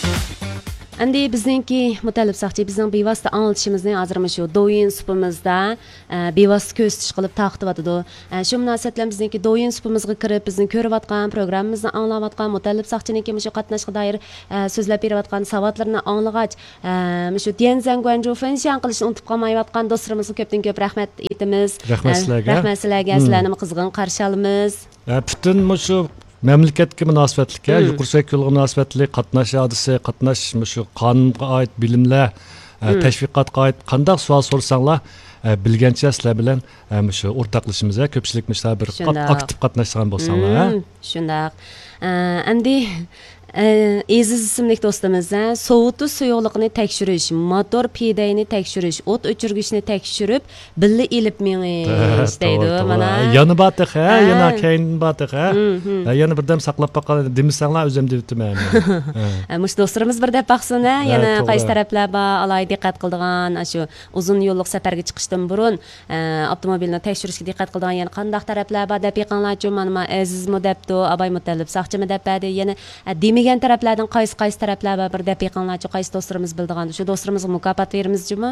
Endi bizningki mutallib saqchi bizning bevosita anglitishimizni hozir shu do'yin supimizda bevosita ko'rsatish qilib taqdivyotidi. Shu munosabat bilan bizningki do'yin supimizga kirib, bizni ko'rayotgan, programmamizni anglayotgan mutallib saqchininki shu qatnashga doir so'zlab berayotgan savatlarni anglagach, shu Tianzan Guangzhou Fenshan qilishni unutib qolmayotgan do'stlarimizga ko'pdan ko'p rahmat aytamiz. Rahmat sizlarga. Rahmat sizlarga. Sizlarni qizg'in qarshi olamiz. Butun shu mamlakatga munosabatlikka, yuqori yo'lga munosabatli qatnash hodisi, qatnash shu qonunga oid bilimlar, tashviqotga oid qanday savol so'rasanglar, bilgancha sizlar bilan shu o'rtoqlashimizga ko'pchilik bir aktiv qatnashgan bo'lsanglar. Shundaq. Endi Aziz ismli do'stimiz sovutish suyuqligini tekshirish, motor pedayini tekshirish, o't o'chirgichni tekshirib, billa ilib menish deydi. Mana yana batiq, yana keyin batiq, yana birdam saqlab boqadi demisanglar o'zim debtiman. Mush do'stlarimiz bir deb baqsin, yana qaysi taraflar bor, alohida diqqat qiladigan, shu uzun yo'llik safarga chiqishdan burun avtomobilni tekshirishga diqqat qiladigan yana qanday taraflar bor deb yaqinlarcha mana Azizmi debdi, Abay Mutallib saqchimi debdi, yana degan taraflardan qaysi taraflar bor bir deb yaqinlarcha qaysi do'stlarimiz bildigan, shu do'stlarimizga mukofot beramizmi?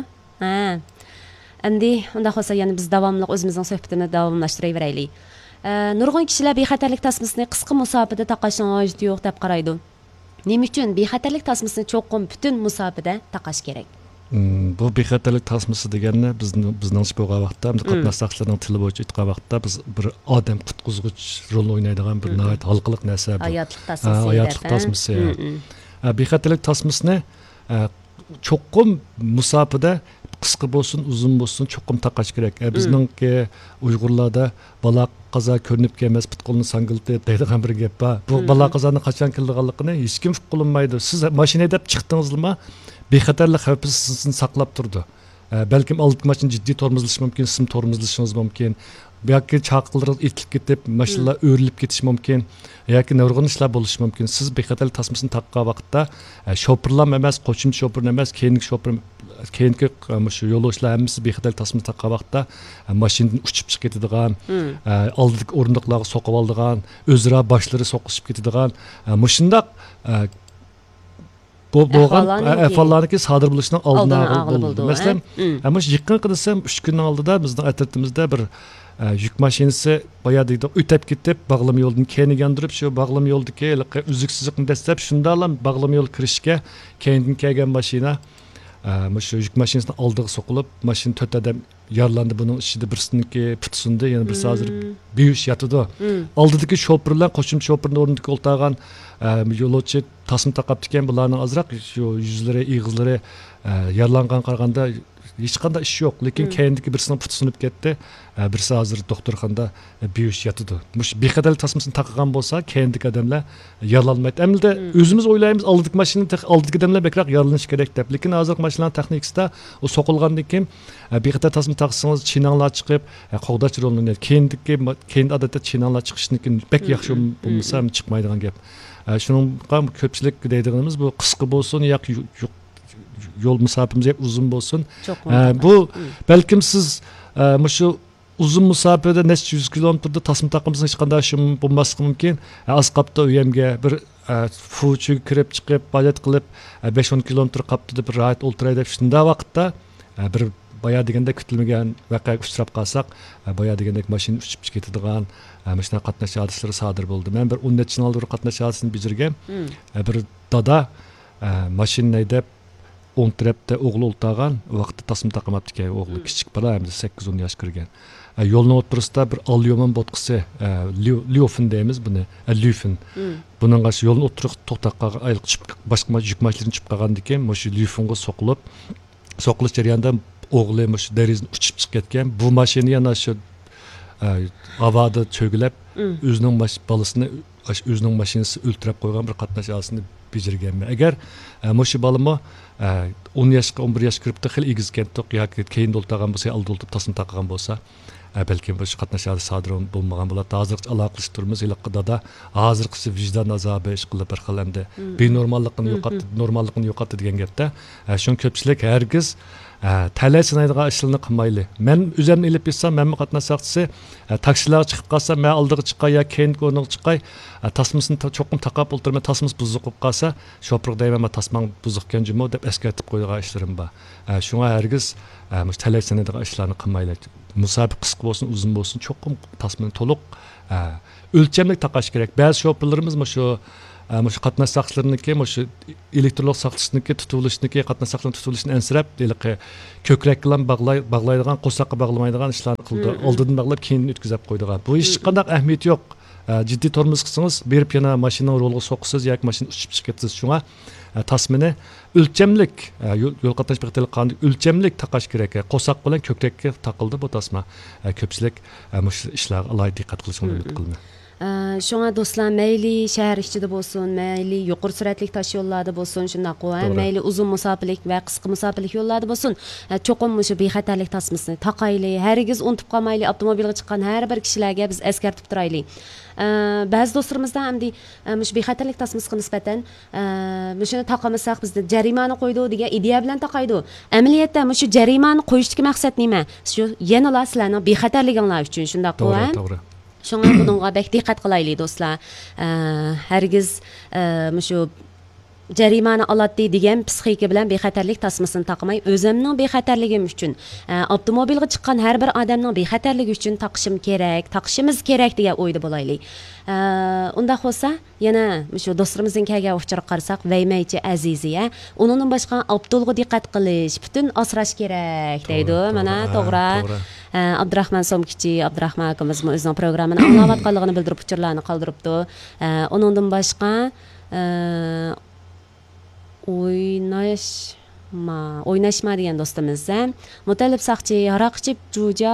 Endi unda bo'lsa yana biz davomli o'zimizning suhbatimizni davomlashtirayveraylik. Nurg'un kishilar bexatarlik tasmasini qisqa musofada taqashning hojati yo'q deb qaraydi. Nima uchun bexatarlik tasmasini cho'qim butun musofada taqash kerak? Bu bexatarlik tasmasi deganni bizning bo'lgan vaqtda, qatnash saqchilarning tili bo'yicha aytgan vaqtda biz bir odam qutqizg'ich rol o'ynaydigan bir nihoyat xalqiliq narsa bu. Hayotlik tasmasi. Bexatarlik tasmasini cho'qim musofada qisqa bo'lsin, uzun bo'lsin, cho'qim taqash kerak. Bizningki Uyg'urlarda balo qazo ko'rinib kelmas, pitqulni sangilti deydigan bir gap bor. Bu balo qazoni qachon kelganligini hech kim qilinmaydi. Siz mashina deb chiqdingizmi? Bexatarlik xavfi sizni saqlab turdi. Balkim oldingi mashina jiddiy tormozlashi mumkin, siz tormozlashingiz mumkin. Yoki chaqillar itilib ketib, mashinalar o'rilib ketishi mumkin, yoki nurg'un ishlar bo'lishi mumkin. Siz bexatarlik tasmasini taqqan vaqtda shoferlar emas, qo'shimcha shofer emas, keyingi shofer, keyingi shu yo'lovchilar hammasi bexatarlik tasmasini taqqan vaqtda mashinadan uchib chiqib ketadigan, oldidagi o'rindiqlarga soqib oladigan, o'zaro boshlari soqishib ketadigan, mushundaq bu bo'lgan ahvollarniki sodir bo'lishining oldini oldi. Masalan, yaqin desam 3 kunning oldida bizning atrofitimizda bir yuk mashinasi boyadagida o'tib ketib, bog'lama yo'ldan keyin gandirib, shu bog'lama yo'ldagi uzuksizlikni dastlab shundalam bog'lama yo'l kirishga keyindan kelgan mashina shu yuk mashinasining oldiga so'qilib, mashina 4 odam yaralandi. Buning ichida birsiniki putsindi, yana birisi hozir beyish yotidi. Oldidagi shoferlar qo'shimcha shoferning o'rniga o'ltirgan yo'lovchi tasma taqab ekan, bularning azroq shu yuzlari, ig'izlari yaralangan qaraganda hech qanday ish yo'q, lekin keyindagi birisining puti sinib ketdi, birisi hozir doktorxonada beyish yotidi. Mush bexatarlik tasmasini taqgan bo'lsa, keyindagi odamlar yaralanmaydi. Endi o'zimiz o'ylaymiz, oldidagi mashinaning oldidagi odamlar bekroq yaralanish kerak deb, lekin hozir mashinaning texnikasida u so'qilgandan keyin bexatarlik tasmasini taqsangiz chinanglar chiqib, qo'g'dash rolini o'ynaydi. Keyin odatda chinanglar chiqishniki bek yaxshi bo'lmasa chiqmaydigan gap. Shuningga ko'pchilik deydiganimiz bu qisqa bo'lsin yoki yo'l musofamiz uzun bo'lsin. Bu balkim siz shu uzun musofada necha 100 kilometrda tasma taqimsiz hech qanday ishim bo'lmasligi mumkin. Asqabda uyamga bir fuchiga kirib chiqib, balet qilib 5-10 kilometr qaptida bir rahat o'ltiray deb shunda vaqtda bir boya deganda kutilmagan voqeaga uchrab qolsak, boya degandek mashina uchib ketadigan mashina qatnash hodisalari sodir bo'ldi. Men bir 10 necha yil oldin qatnash hodisasini bijirgan. Bir dada mashina haydab o'ntirabda o'g'li o'ltirgan vaqtda tasma taqamabdi ekan. O'g'li kichik bola, 8-10 yosh kirgan. Yo'lning o'rtasida bir alyumin bo'tqisi, lyofin deymiz buni, lyofin. Buning qarshi yo'lning o'tirib to'xtaqqa boshqa yuk mashinasini chiqib qolgandan keyin shu lyofinga so'qilish jarayonida o'g'li shu derazadan uchib chiqib ketgan. Bu mashina yana shu havoda cho'gilab o'zining bolasini o'zining mashinasi o'ltirib qo'ygan bir qatnash hodisasini bijirganman. Agar shu balama 10 yoshga 11 yoshga kiribdi, xil egiz ketdi yoki keyin o'ltirgan bo'lsa, oldi o'ltirib tasma taqgan bo'lsa, balkim bu qatnashadi sodir bo'lmagan bo'ladi hozir aloqalashib turmiz iliqida da hozirgisi vijdon azobi ish qilib bir xil endi benormallikni yo'qotdi degan gapda shuni ko'pchilik hargiz talay sinaydigan ishlarni qilmayli men o'zimni ilib bilsam men qatnashaqchisi taksilarga chiqib qolsa men oldiga chiqay yo keyin o'rniga chiqay tasmasini cho'qim taqab o'tirmay tasmas buzuq bo'lib qolsa sho'pir deyman tasmang buzuq ekan jimo deb eskartib qo'ygan ishlarim bor shunga hargiz talay sinaydigan ishlarni qilmayli musobaqa qisqa bo'lsin uzun bo'lsin cho'qim tasmani to'liq o'lchamlik taqash kerak ba'zi sho'pirlarimiz shu qatnash saqchilarniki shu elektronlik saqlashniki tutulishniki qatnash saqlash tutilishni ansirab ko'krak bilan bog'laydigan qo'saqqa bog'lamaydigan ishlarni qildi oldidan bog'lab keyin o'tkazib qo'ydigan bu ish hech qanday ahamiyati yo'q jiddiy tormoz qilsangiz berib yana mashina rolga so'qsiz yoki mashina uchib chiqib ketasiz shunga tasmini o'lchamlik yo'l qatnash bexatarlik qonuni o'lchamlik taqash kerak qo'saq bilan ko'krakka taqildi bu tasma ko'pchilik ishlarga alohida diqqat qilishni umid qilaman Şuna dostlar meyli şehir içinde bolsun, meyli yuqur süratlik taş yollarda bolsun, şundaq meyli uzun musafilik ve qısqa musafilik yollarda bolsun, çoqum şu bexatarlik tasmasını taqaylı, hergiz unutup qalmaylı, avtomobilga chiqqan har bir kishilarga biz eskartib turaylı. Ba'zi do'stlarimizda hamdi mush bexatarlik tasmasiga nisbatan mushuni taqamasak bizda jarimani qo'ydi degan ideya bilan taqaydi. Amaliyotda mush jarimani qo'yishdagi maqsad nima? Shu yanala sizlarning bexatarliginglar uchun shundaq to'g'ri. Şoňa bununğa bek diqqat qilaylik do'stlar. Hergiz mushu jarimani oladi degan psixika bilan bexatarlik tasmasini taqmay, o'zimning bexatarligim uchun, avtomobilga chiqqan har bir odamning bexatarligi uchun taqishimiz kerak degan o'yda bo'laylik. Unda bo'lsa, yana mushu do'stlarimizning kelgan uchirib qarasak, Vaymaychi Aziziya, uningdan boshqa Abdulga diqqat qilish, butun asrash kerak deydi. Mana to'g'ri. Abdurahman Somkichi, Abdurahman akamiz o'zining programmani anglayotganligini bildirib uchurlarni qoldiribdi. Uningdan boshqa o'ynashma degan do'stimiz Mutallib Saqchi aroq ichib jo'ja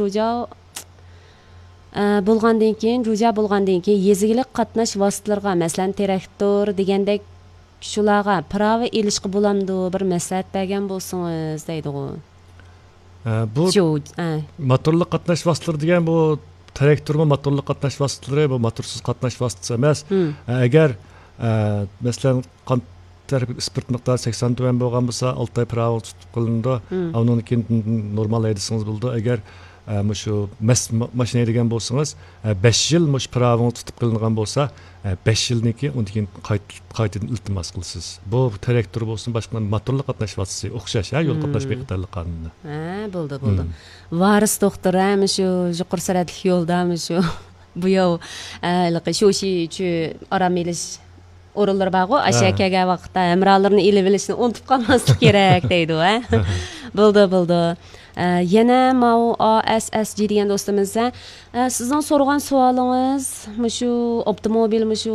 bo'lgandan keyin yezigilik qatnash vositalariga masalan traktor degandek shularga prava elishga bo'lamdi bir maslahat bergan bo'lsangiz deydi u bu motorli qatnash vositalari degan bu traktormi motorli qatnash vositalari bu motorsiz qatnash vositasi emas agar masalan sport miqdori 80 tuvan bo'lgan bo'lsa 6 oy pravo tutib qilindi undan keyin normal haydasangiz bo'ldi agar shu mashina degan bo'lsangiz 5 yil mush pravoni tutib qilingan bo'lsa 5 yildan keyin undan keyin qaytadan iltimos qilasiz bu traktor bo'lsin boshqa motorli qatnash vositasi o'xshash yo'l qatnash bexatarlik qonuni bo'ldi varis doktor shu yuqori sur'atli yo'lda shu bu yo'l shu orom elish o'rinlar bor-ku, o'sha kelgan vaqtda hamrohlarni ilib olishni unutib qolmaslik kerak deydi bo'ldi yana mau ASSG degan do'stimiz sizdan so'ragan savolingiz shu avtomobil shu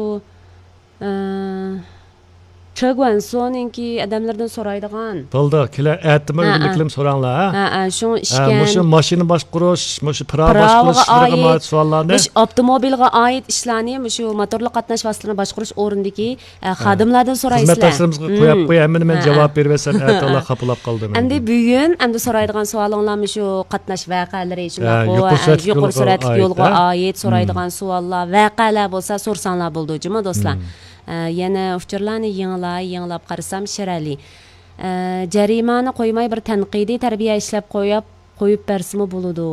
Chagwansoninki adamlardan so'raydigan. Bo'ldi, kelar aytdim o'rniklim so'ranglar. Shu ishga. Shu mashina boshqarish, shu prava boshqarishlarga oid savollarni. Avtomobilga oid ishlarni, shu motorli qatnash vositalarini boshqarish o'rnidagi xodimlardan so'raysizlar. Xizmatdoshimizga qo'yib qo'yaman, men javob bermasam, aytalla xapilab qoldim. Endi bugun so'raydigan savolinglar shu qatnash voqealari, yuqori sur'atli yo'lga oid so'raydigan savollar, voqealar bo'lsa so'rsanglar bo'ldi, juma do'stlar. Yana uchurlarni yanglab qarasam shirali. Jarimani qo'ymay bir tanqidiy tarbiya ishlab qo'yib bersimi bo'ladi.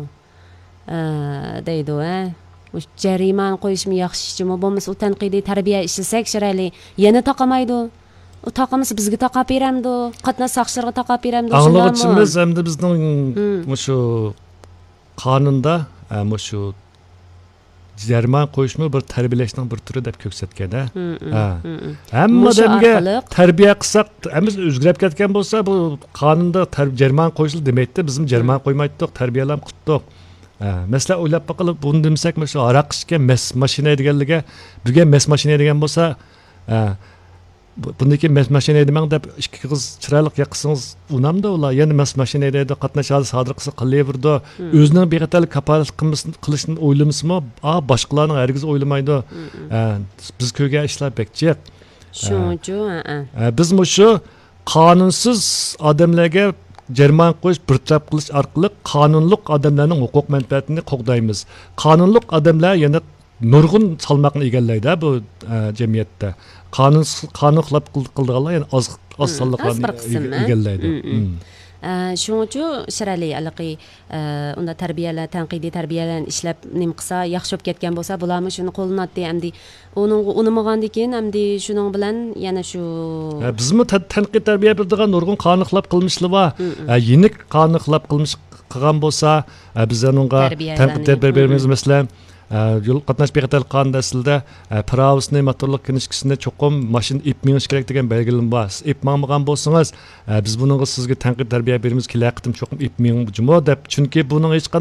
Deydi, Jarimani qo'yishmi yaxshimi bo'lmasa, u tanqidiy tarbiya ishlasak shirali yana taqamaydi. U taqamisi bizga taqab beramdi, qatnash saqchilarga taqab beramdi. Anglag'uchimiz hamda bizning shu qonunda shu jarima qo'yishmi bir tarbiyalashning bir turi deb ko'rsatgan hamma odamga tarbiya qilsak biz o'zgarib ketgan bo'lsa bu qonunda jarima qo'yishli demaydi biz jarima qo'ymaydik tarbiyalam qildik masalan o'ylab boqilib buni demasak shu aroq ichgan mashina deganligiga birga mashina degan bo'lsa bundaki mashina demang deb ikki qiz chiroyli yaqsangiz unamda ular yana mashina deydi qatnashadi sodir qilsa qilaverdi o'zining bexatarlik kapolat qilishni o'ylamasmi boshqalarning hargiz o'ylamaydi biz ko'rgan ishlar bekchiq shuchu biz shu qonunsiz odamlarga jarmon qo'yish bir taraf qilish orqali qonunliq odamlarning huquq manfaatini qo'g'daymiz. Qonunliq odamlar yana nurg'un salmoqni egallaydi bu jamiyatda. Qonun xilop qildiganlar yana oz sonliqlarni egallaydi. Shuning uchun shirali alaqi unda tarbiyalar tanqidiy tarbiyalarni ishlab nim qilsa yaxshi bo'lib ketgan bo'lsa bularmi shuni qo'llanadi endi uning unamagandan keyin endi shuning bilan yana shu bizmi tanqid tarbiya beradigan nurg'un qonun xilop qilmishlar bor. Yenik qonun xilop qilmish qilgan bo'lsa biz unga tanqid tarbiya beramiz masalan yo'l qatnash bexatarlik qonunida aslida pravosni motorlik kinishkisini cho'qim mashina ip minish kerak degan belgilim bor. Ip minmagan bo'lsangiz biz buningga sizga tanqid tarbiya beramiz kelar qitim cho'qim ip mining deb chunki buning hech